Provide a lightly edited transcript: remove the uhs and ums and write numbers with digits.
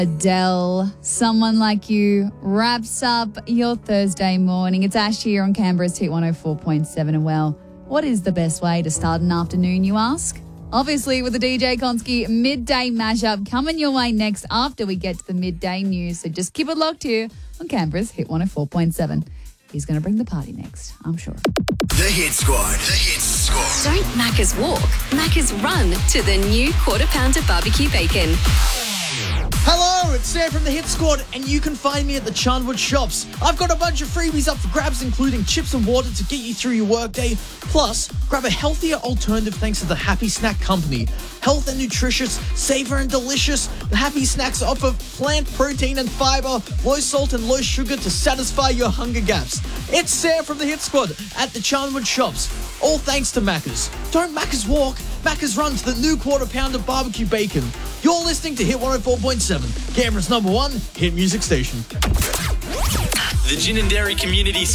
Adele, Someone Like You, wraps up your Thursday morning. It's Ash here on Canberra's Hit 104.7. And well, what is the best way to start an afternoon, you ask? Obviously, with the DJ Konski midday mashup coming your way next after we get to the midday news. So just keep it locked here on Canberra's Hit 104.7. He's going to bring the party next, I'm sure. The Hit Squad. The Hit Squad. Don't Macca's walk, Macca's run to the new Quarter Pounder barbecue bacon. Hello, it's Sam from the Hit Squad, and you can find me at the Charnwood Shops. I've got a bunch of freebies up for grabs, including chips and water to get you through your workday. Plus, grab a healthier alternative thanks to the Happy Snack Company. Health and nutritious, safer and delicious. The Happy Snacks offer plant protein and fiber, low salt and low sugar to satisfy your hunger gaps. It's Sam from the Hit Squad at the Charnwood Shops. All thanks to Macca's. Don't Macca's walk, Macca's run to the new Quarter Pounder barbecue bacon. You're listening to Hit 104.7, Canberra's #1 hit music station. The Gin and Dairy Community